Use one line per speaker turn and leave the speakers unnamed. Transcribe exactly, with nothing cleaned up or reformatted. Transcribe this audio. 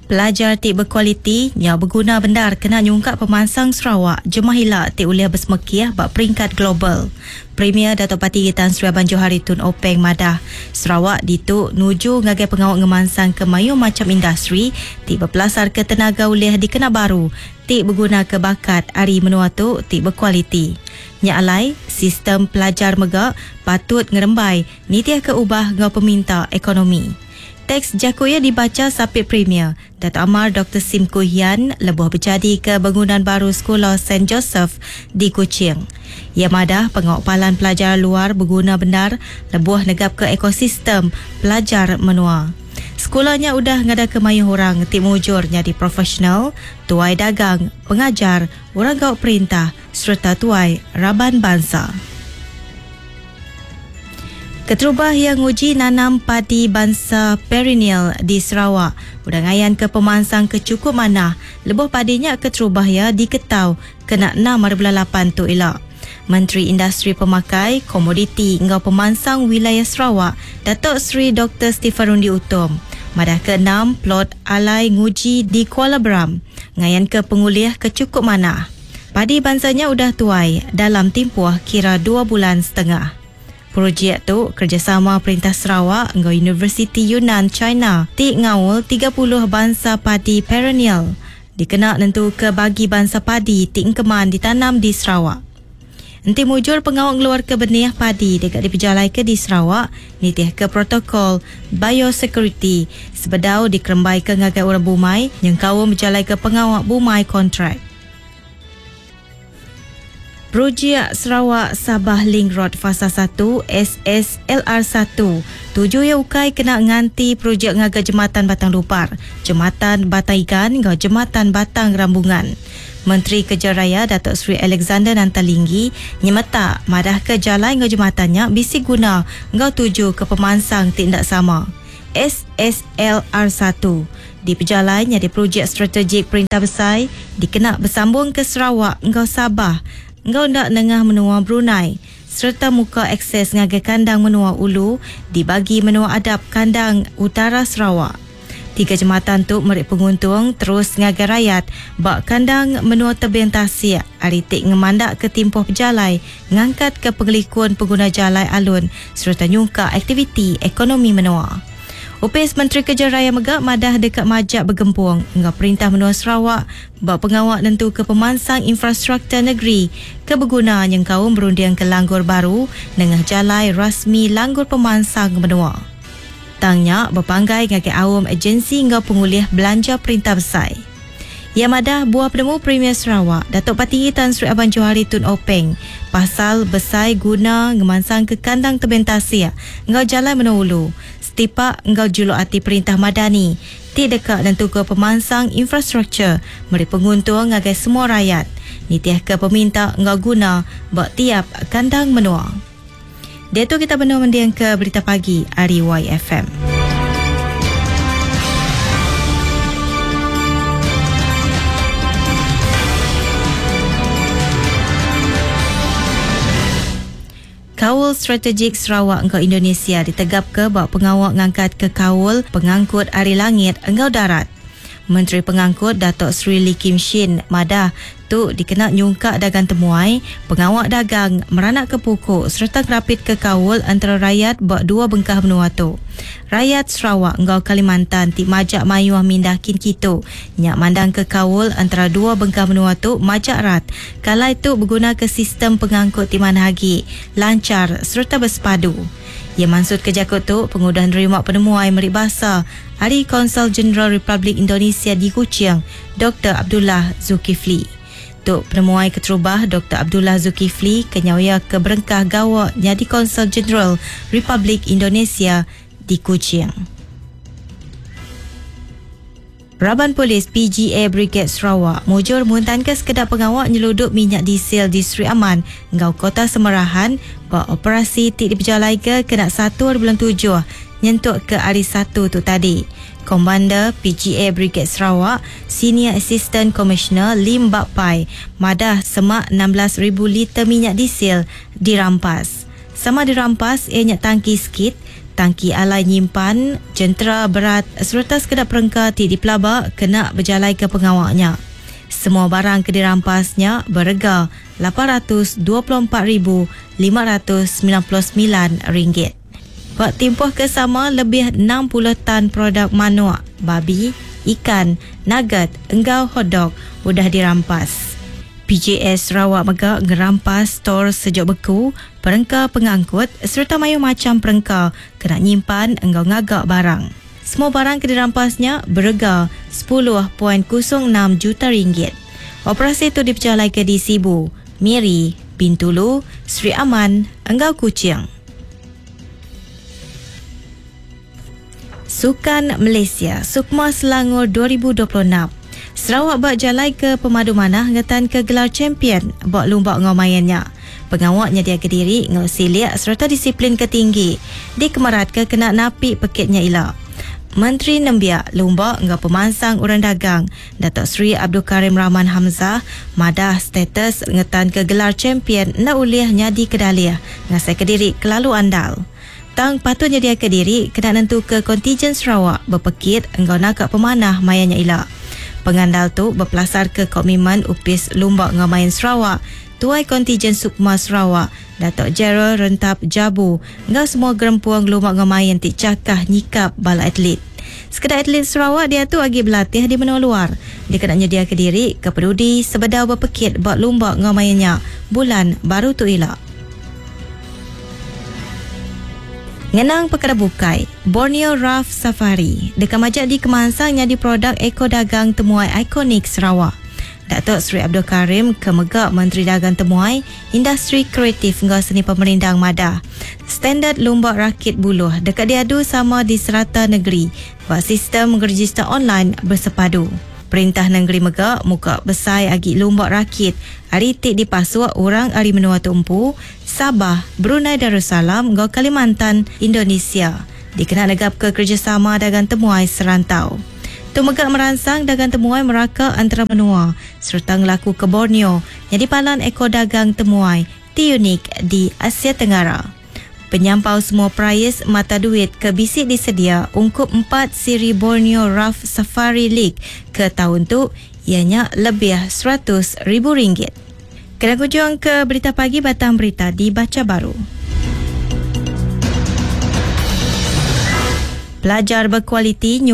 Pelajar tik berkualiti yang berguna benar kena nyungkak pemansang Sarawak jemaah hilak tik uliah bersemekiah bak peringkat global. Premier Datuk Parti Tan Sri Abang Johari Tun Openg madah Sarawak dituk nuju ngagai pengawak ngemansang ke mayu macam industri tik berpelasar ke tenaga uliah di Kena Baru tik berguna ke bakat ari menua tu tik berkualiti. Nya alai sistem pelajar megak patut ngerembai nitiah ke ubah ngau peminta ekonomi. Teks jakuya dibaca Sapit Premier Datuk Amar Doktor Sim Kuhian lebuh berjadi ke bangunan baru sekolah Saint Joseph di Kuching. Ia madah pengawapalan pelajar luar berguna benar lebuh negap ke ekosistem pelajar menua. Sekolahnya udah ngada ke mayuh orang tik mujur jadi profesional, tuai dagang, pengajar, orang gaut perintah serta tuai raban bangsa. Keterubah yang uji nanam padi bangsa perennial di Sarawak udangayan ke pemansang kecukup manah lebuh padinya keterubah ya diketau kena enam lapan tu elak. Menteri Industri Pemakai, Komoditi engau Pemansang Wilayah Sarawak Datuk Seri Doktor Stephen Rundi Utom madah ke enam plot alai nguji di Kuala Beram ngayan ke penguliah kecukup manah. Padi bangsanya udah tuai dalam tempoh kira dua bulan setengah. Projek tu kerjasama Perintah Sarawak dengan Universiti Yunnan China tik ngawal tiga puluh bangsa padi perennial dikena nentu ke bagi bangsa padi tik keman ditanam di Sarawak. Enti mujur pengawal ngeluar ke benih padi dekat diperjalai ke di Sarawak nitih ke protokol biosecurity sebedau dikerembai ke ngagai orang bumai yang kawal berjalai ke pengawal bumai kontrak. Projek Sarawak Sabah Link Road Fasa satu S S L R satu tujuh ya ukai kena nganti projek ngaga Jembatan Batang Lupar, Jembatan Batang Ikan ngau Jembatan Batang Rambungan. Menteri Kerja Raya Datuk Seri Alexander Nantalinggi nyemeta madah ke jalan ngau jembatannya bisi guna ngau tuju ke pemansang tindak sama. S S L R satu di perjalanan jadi projek strategik Perintah Besar dikena bersambung ke Sarawak ngau Sabah ngau ndak nengah menua Brunei serta muka akses ngagai kandang menua Ulu dibagi menua adap kandang utara Sarawak. Tiga jembatan tu merik penguntung terus ngagai rakyat bak kandang menua tebing tasik aritik ngemandak ke timpoh pejalai ngangkat ke pengelikuan pengguna jalai alun serta nyungka aktiviti ekonomi menua. Upis Menteri Kerja Raya Megak madah dekat majak bergempung hingga Perintah Menua Sarawak bak pengawak nentu ke pemansang infrastruktur negeri ke berguna yang kaum berundian ke langgur baru nengah jalai rasmi langgur pemansang menua. Tangnya berpanggai ngagai awam agensi hingga penguliah belanja Perintah Besar. Ia madah buah penemu Premier Sarawak Datuk Parti Tan Sri Abang Johari Tun Openg pasal besar guna ngemansang ke kandang tebing tasik ngau jalan menua Ulu setipak ngau juluk hati Perintah Madani ti dekat nentu ke pemansang infrastruktur meri penguntung ngagai semua rakyat nitiah ke peminta ngau guna bak tiap kandang menua. Dia tu kita benar mendiang ke berita pagi hari Y F M. Kawal Strategik Sarawak engkau Indonesia ditegap ke bak pengawak ngangkat ke kawal pengangkut ari langit engkau darat. Menteri Pengangkut Datuk Seri Lee Kim Shin madah tu dikena nyungkak dagang temuai pengawak dagang meranak ke pokok serta kerapit ke kawal antara rakyat bak dua bengkah benua tu. Rakyat Sarawak engkau Kalimantan ti majak mayuah mindakin kitu nyak mandang ke kawal antara dua bengkah benua tu majak rat kalai tu berguna ke sistem pengangkut ti manhagi lancar serta bersepadu. Ia maksud ke jakut tu pengudahan rimak penemuai merik bahasa Hari Konsul Jeneral Republik Indonesia di Kuching Doktor Abdullah Zulkifli. Tuk penemuai keterubah Doktor Abdullah Zulkifli kenyawaya ke berengkah gawak jadi Konsul Jeneral Republik Indonesia di Kuching. Raban Polis P G A Brigade Sarawak mujur muntan ke sekedar pengawak nyeluduk minyak diesel di Sri Aman ngau Kota Semerahan bak operasi tik diperjalai ke kena satu bulan tujuh nyentuk ke hari satu tu tadi. Komander P G A Brigade Sarawak Senior Assistant Commissioner Lim Bak Pai madah semak enam belas ribu liter minyak diesel dirampas. Sama dirampas ianya tangki skit tangki alai nyimpan, jentera berat serta sekedar perengkar ti di pelabak kena berjalai ke pengawaknya. Semua barang ke dirampasnya berharga lapan ratus dua puluh empat ribu lima ratus sembilan puluh sembilan ringgit. Buat timpuh kesama lebih enam puluh tan produk manuak, babi, ikan, nugget, enggau hotdog sudah dirampas. P J S Sarawak Megak ngerampas stor sejak beku, perengkar pengangkut serta mayu macam perengkar kena nyimpan enggau ngagak barang. Semua barang ke dirampasnya berharga sepuluh perpuluhan kosong enam juta ringgit. Operasi itu dipercayai ke di Sibu, Miri, Bintulu, Sri Aman, Enggau Kuching. Sukan Malaysia, Sukma Selangor dua ribu dua puluh enam. Sarawak bak jalai ke pemadu manah ngetan ke gelar champion bak lumba ngomayannya. Pengawaknya dia kediri ngau siliak serta disiplin ketinggi. Di kemarat ke kena napi pekitnya ila. Menteri Nembiak lumba ngau pemansang orang dagang Datuk Seri Abdul Karim Rahman Hamzah madah status ngetan ke gelar champion na uliahnya di Kedalia ngasai kediri kelalu andal. Tang patutnya dia kediri kena nentu ke kontijen Sarawak berpekit engkau nakak pemanah mayanya ila. Pengandal tu berpelasar ke komitmen upis lumba ngamayan Sarawak, Tuai Kontijen Sukma Sarawak, Datuk Gerald Rentap Jabu, ngau semua gerempuang lumba ngamayan ti cakah nyikap bala atlet. Sekedar atlet Sarawak dia tu agi berlatih di benua luar. Dia kena nyedia ke diri ke pedudi sebedau berpekit buat lumba ngamayannya bulan baru tu ilak. Ngenang perkara bukai, Borneo Rough Safari dekat majak di kemansangnya di produk Eko Dagang Temuai ikonik Sarawak. Datuk Seri Abdul Karim Kemegak Menteri Dagang Temuai, Industri Kreatif ngau seni pemerintah madah. Standard lumba rakit buluh dekat diadu sama di serata negeri buat sistem register online bersepadu. Perintah Negeri Megak muka besai agi lumba rakit aritik di Pasua orang ari menua tumpu, Sabah, Brunei Darussalam, ngau Kalimantan, Indonesia. Dikena negap ke kerjasama dagang temuai serantau. Tu Megak merangsang dagang temuai Melaka antara menua serta ngelaku ke Borneo yang dipalan Eko Dagang Temuai ti unik di Asia Tenggara. Penyampau semua prize mata duit ke bisik disedia ungkup empat siri Borneo Rough Safari League ke tahun tu ianya lebih seratus ribu ringgit. Kena kunjung ke Berita Pagi Batang Berita di Baca Baru. Pelajar berkualiti